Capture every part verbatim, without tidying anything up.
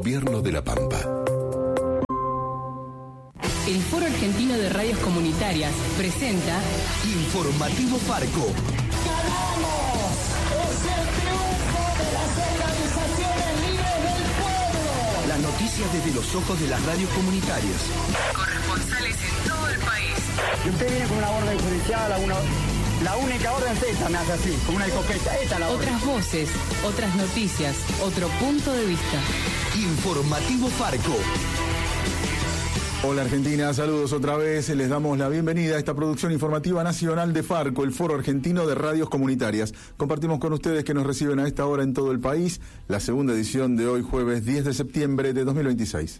Gobierno de La Pampa. El Foro Argentino de Radios Comunitarias presenta Informativo Farco. ¡Ganamos! ¡Es el triunfo de las organizaciones libres del pueblo! Las noticias desde los ojos de las radios comunitarias. Corresponsales en todo el país. Y usted viene con una orden judicial, una, la única orden es esta, me hace así, con una escopeta, esta es la orden. Otras voces, otras noticias, otro punto de vista. Informativo Farco. Hola Argentina, saludos otra vez, les damos la bienvenida a esta producción informativa nacional de Farco, el Foro Argentino de Radios Comunitarias. Compartimos con ustedes que nos reciben a esta hora en todo el país, la segunda edición de hoy jueves diez de septiembre de dos mil veintiséis.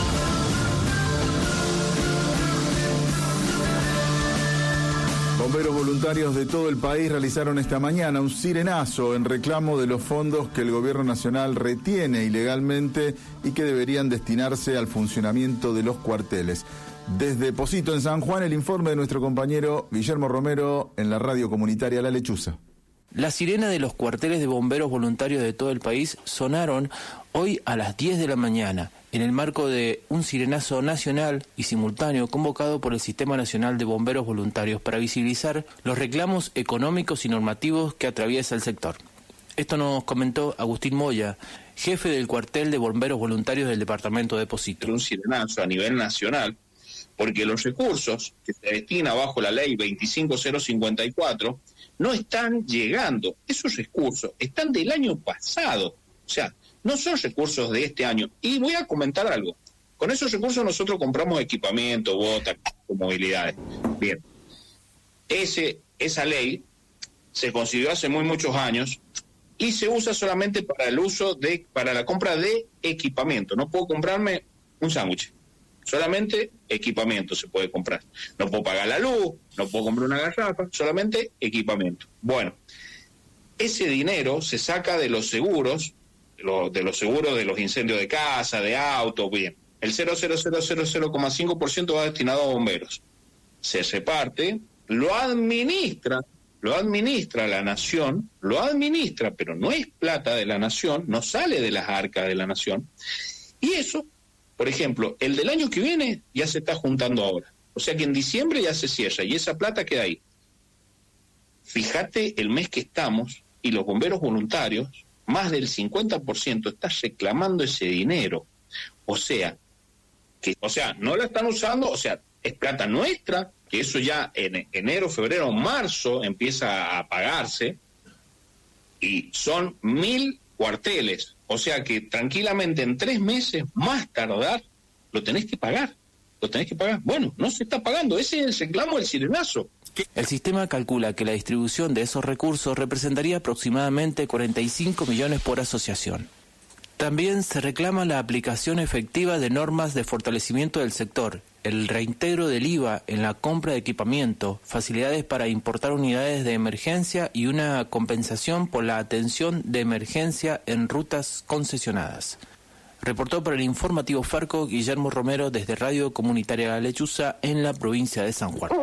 Bomberos voluntarios de todo el país realizaron esta mañana un sirenazo en reclamo de los fondos que el gobierno nacional retiene ilegalmente y que deberían destinarse al funcionamiento de los cuarteles. Desde Posito, en San Juan, el informe de nuestro compañero Guillermo Romero en la radio comunitaria La Lechuza. La sirena de los cuarteles de bomberos voluntarios de todo el país sonaron hoy a las diez de la mañana, en el marco de un sirenazo nacional y simultáneo convocado por el Sistema Nacional de Bomberos Voluntarios para visibilizar los reclamos económicos y normativos que atraviesa el sector. Esto nos comentó Agustín Moya, jefe del cuartel de bomberos voluntarios del departamento de Posito. Un sirenazo a nivel nacional, porque los recursos que se destina bajo la ley veinticinco mil cincuenta y cuatro no están llegando. Esos recursos están del año pasado, o sea, no son recursos de este año. Y voy a comentar algo. Con esos recursos nosotros compramos equipamiento, botas, movilidades. Bien. Ese, esa ley se consiguió hace muy muchos años y se usa solamente para el uso de, para la compra de equipamiento. No puedo comprarme un sándwich. Solamente equipamiento se puede comprar. No puedo pagar la luz, no puedo comprar una garrafa, solamente equipamiento. Bueno, ese dinero se saca de los seguros, de los seguros de los incendios de casa, de auto, bien. El cero coma cero cero cero cero coma cinco por ciento va destinado a bomberos. Se reparte, lo administra, lo administra la nación, lo administra, pero no es plata de la nación, no sale de las arcas de la nación. Y eso, por ejemplo, el del año que viene ya se está juntando ahora. O sea que en diciembre ya se cierra y esa plata queda ahí. Fíjate el mes que estamos y los bomberos voluntarios, más del cincuenta por ciento está reclamando ese dinero. O sea, que, o sea, no la están usando, o sea, es plata nuestra, que eso ya en enero, febrero, marzo empieza a pagarse, y son mil cuarteles. O sea que tranquilamente en tres meses, más tardar, lo tenés que pagar. Lo tenés que pagar. Bueno, no se está pagando. Ese es el reclamo del sirenazo. El sistema calcula que la distribución de esos recursos representaría aproximadamente cuarenta y cinco millones por asociación. También se reclama la aplicación efectiva de normas de fortalecimiento del sector, el reintegro del I V A en la compra de equipamiento, facilidades para importar unidades de emergencia y una compensación por la atención de emergencia en rutas concesionadas. Reportó para el informativo Farco Guillermo Romero desde Radio Comunitaria La Lechuza en la provincia de San Juan.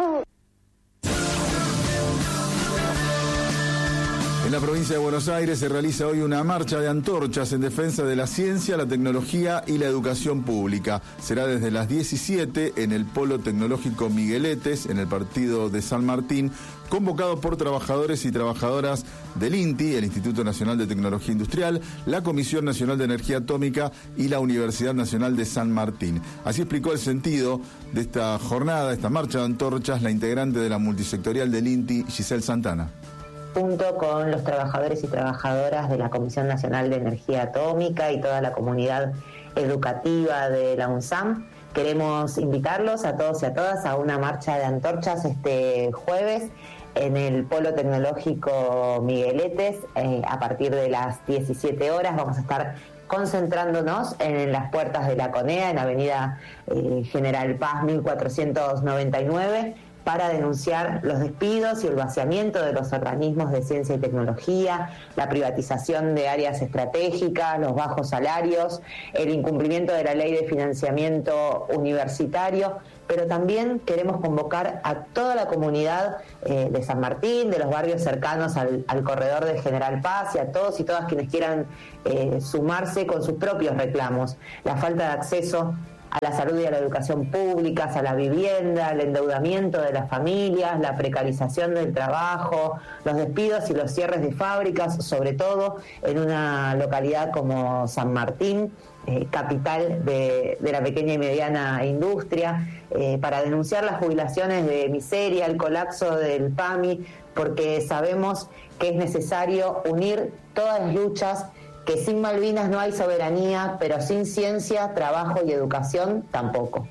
En la provincia de Buenos Aires se realiza hoy una marcha de antorchas en defensa de la ciencia, la tecnología y la educación pública. Será desde las diecisiete en el Polo Tecnológico Migueletes, en el partido de San Martín, convocado por trabajadores y trabajadoras del INTI, el Instituto Nacional de Tecnología Industrial, la Comisión Nacional de Energía Atómica y la Universidad Nacional de San Martín. Así explicó el sentido de esta jornada, esta marcha de antorchas, la integrante de la multisectorial del INTI, Giselle Santana. Junto con los trabajadores y trabajadoras de la Comisión Nacional de Energía Atómica y toda la comunidad educativa de la UNSAM, queremos invitarlos a todos y a todas a una marcha de antorchas este jueves en el Polo Tecnológico Migueletes eh, a partir de las diecisiete horas. Vamos a estar concentrándonos en las puertas de la CONEA, en Avenida eh, General Paz mil cuatrocientos noventa y nueve, para denunciar los despidos y el vaciamiento de los organismos de ciencia y tecnología, la privatización de áreas estratégicas, los bajos salarios, el incumplimiento de la ley de financiamiento universitario, pero también queremos convocar a toda la comunidad eh, de San Martín, de los barrios cercanos al, al corredor de General Paz, y a todos y todas quienes quieran eh, sumarse con sus propios reclamos. La falta de acceso a la salud y a la educación públicas, a la vivienda, el endeudamiento de las familias, la precarización del trabajo, los despidos y los cierres de fábricas, sobre todo en una localidad como San Martín, eh, capital de, de la pequeña y mediana industria, eh, para denunciar las jubilaciones de miseria, el colapso del P A M I, porque sabemos que es necesario unir todas las luchas, que sin Malvinas no hay soberanía, pero sin ciencia, trabajo y educación tampoco.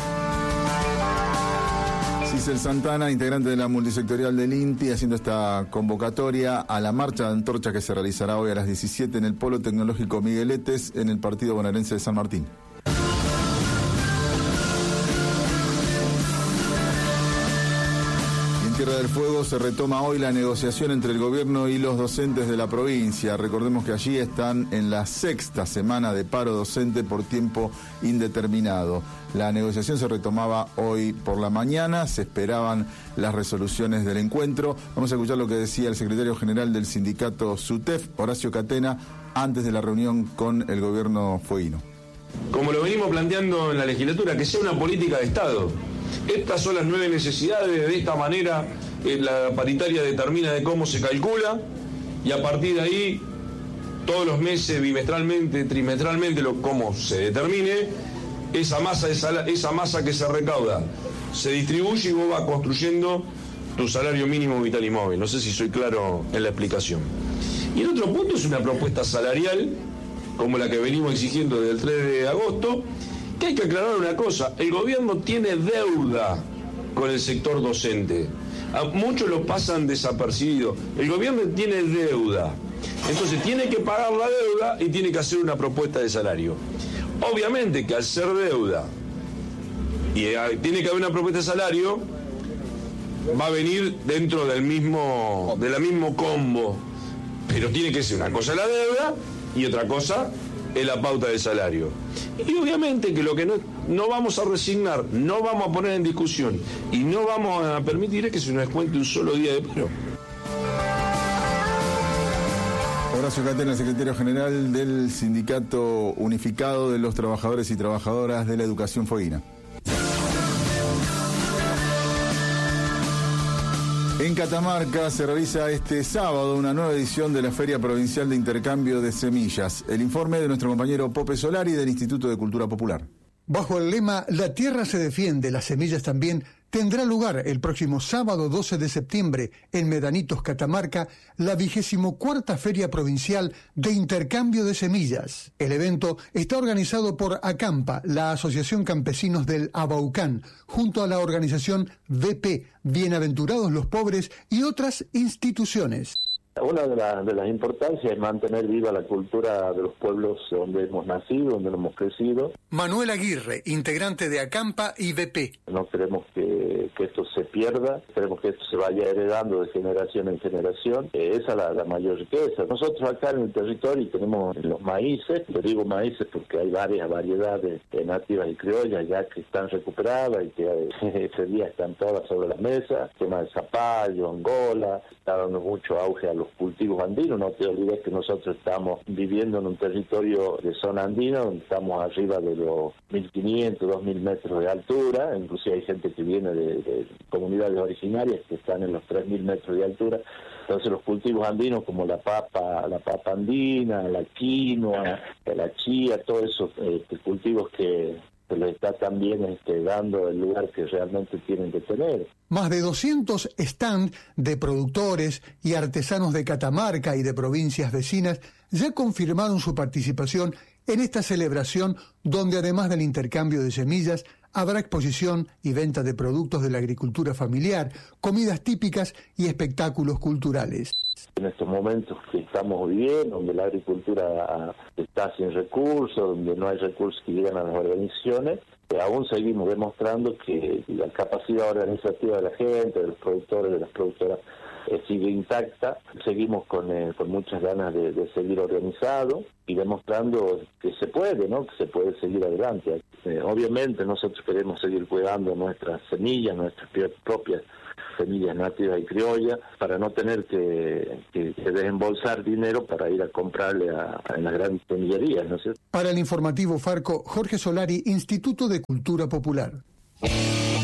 Cicel Santana, integrante de la multisectorial del INTI, haciendo esta convocatoria a la marcha de antorcha que se realizará hoy a las diecisiete en el Polo Tecnológico Migueletes, en el partido bonaerense de San Martín. Tierra del Fuego se retoma hoy la negociación entre el gobierno y los docentes de la provincia. Recordemos que allí están en la sexta semana de paro docente por tiempo indeterminado. La negociación se retomaba hoy por la mañana, se esperaban las resoluciones del encuentro. Vamos a escuchar lo que decía el secretario general del sindicato SUTEF, Horacio Catena, antes de la reunión con el gobierno fueguino. Como lo venimos planteando en la legislatura, que sea una política de Estado. Estas son las nueve necesidades, de esta manera eh, la paritaria determina de cómo se calcula y a partir de ahí, todos los meses, bimestralmente, trimestralmente, lo, cómo se determine, esa masa, de sal, esa masa que se recauda se distribuye y vos vas construyendo tu salario mínimo vital y móvil. No sé si soy claro en la explicación. Y el otro punto es una propuesta salarial, como la que venimos exigiendo desde el tres de agosto, que hay que aclarar una cosa: el gobierno tiene deuda con el sector docente. A muchos lo pasan desapercibido. El gobierno tiene deuda. Entonces tiene que pagar la deuda y tiene que hacer una propuesta de salario. Obviamente que al ser deuda y tiene que haber una propuesta de salario, va a venir dentro del mismo, del mismo combo. Pero tiene que ser una cosa la deuda y otra cosa es la pauta de salario. Y obviamente que lo que no, no vamos a resignar, no vamos a poner en discusión y no vamos a permitir es que se nos descuente un solo día de paro. Horacio Catena, secretario general del Sindicato Unificado de los Trabajadores y Trabajadoras de la Educación Fueguina. En Catamarca se realiza este sábado una nueva edición de la Feria Provincial de Intercambio de Semillas. El informe de nuestro compañero Pope Solari del Instituto de Cultura Popular. Bajo el lema "La tierra se defiende, las semillas también", tendrá lugar el próximo sábado doce de septiembre en Medanitos, Catamarca, la vigésimo cuarta Feria Provincial de Intercambio de Semillas. El evento está organizado por ACAMPA, la Asociación Campesinos del Abaucán, junto a la organización V P, Bienaventurados los Pobres, y otras instituciones. Una de, la, de las importancias es mantener viva la cultura de los pueblos donde hemos nacido, donde hemos crecido. Manuel Aguirre, integrante de ACAMPA y V P. No queremos que, que esto se pierda, queremos que esto se vaya heredando de generación en generación. Eh, esa es la, la mayor riqueza. Nosotros acá en el territorio tenemos los maíces, yo digo maíces porque hay varias variedades eh, nativas y criollas ya que están recuperadas y que eh, ese día están todas sobre la mesa. El tema de zapallo, Angola, está dando mucho auge a los cultivos andinos. No te olvides que nosotros estamos viviendo en un territorio de zona andina donde estamos arriba de los mil quinientos, dos mil metros de altura, inclusive hay gente que viene de, de comunidades originarias que están en los tres mil metros de altura. Entonces los cultivos andinos como la papa, la papa andina, la quinoa, la chía, todos esos este, cultivos que se les está también este, dando el lugar que realmente tienen que tener. Más de doscientos stands de productores y artesanos de Catamarca y de provincias vecinas ya confirmaron su participación en esta celebración, donde además del intercambio de semillas, habrá exposición y venta de productos de la agricultura familiar, comidas típicas y espectáculos culturales. Sáenz. En estos momentos que estamos viviendo, donde la agricultura está sin recursos, donde no hay recursos que llegan a las organizaciones, aún seguimos demostrando que la capacidad organizativa de la gente, de los productores, de las productoras, eh, sigue intacta. Seguimos con, eh, con muchas ganas de, de seguir organizado y demostrando que se puede, ¿no? Que se puede seguir adelante. Eh, obviamente nosotros queremos seguir cuidando nuestras semillas, nuestras propias semillas nativas y criollas, para no tener que, que, que desembolsar dinero para ir a comprarle a, a las grandes semillerías, ¿no es cierto? Para el informativo Farco, Jorge Solari, Instituto de Cultura Popular.